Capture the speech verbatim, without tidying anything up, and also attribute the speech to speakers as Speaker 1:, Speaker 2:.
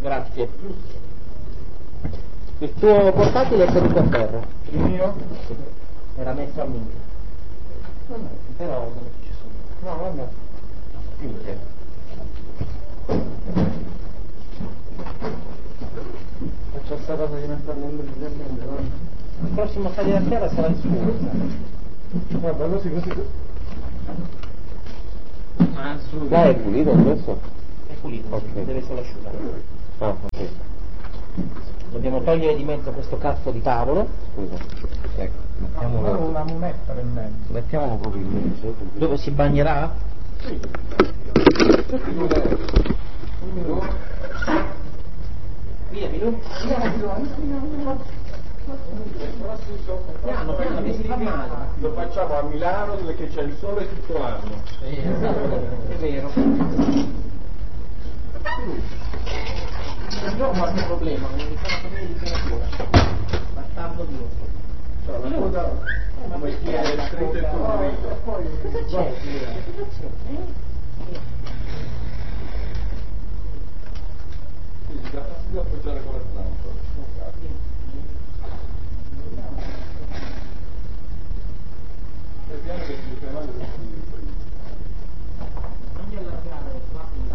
Speaker 1: Grazie. Il tuo portatile è caduto a terra.
Speaker 2: Il mio?
Speaker 1: Era messo a minchia. Però non ci sono. No, vabbè. Minchia.
Speaker 2: Faccio sta cosa di metterlo in brillante, no?
Speaker 1: Il prossimo salire a terra sarà il suo.
Speaker 2: Guarda, così, così.
Speaker 1: Ah, su.
Speaker 3: Dai, è pulito adesso?
Speaker 1: È pulito,
Speaker 3: Ok.
Speaker 1: deve solo asciugare.
Speaker 3: Ah, ok.
Speaker 1: Dobbiamo togliere di mezzo questo cazzo di tavolo.
Speaker 3: Scusa. Ecco,
Speaker 2: Mettiamolo
Speaker 3: mettiamolo,
Speaker 2: una munetta in mezzo.
Speaker 3: mettiamolo proprio in mezzo.
Speaker 1: Dove si bagnerà?
Speaker 2: Sì.
Speaker 1: Via, Milù. Piano, piano, che si fa male.
Speaker 2: Lo facciamo a Milano dove che c'è il sole tutto l'anno.
Speaker 1: È vero. Non ho qualche problema, non mi fanno capire di temperatura. Bastardo duro.
Speaker 2: Cioè, la coda come chi è stretto e corretto.
Speaker 1: Cosa c'è? Cosa c'è?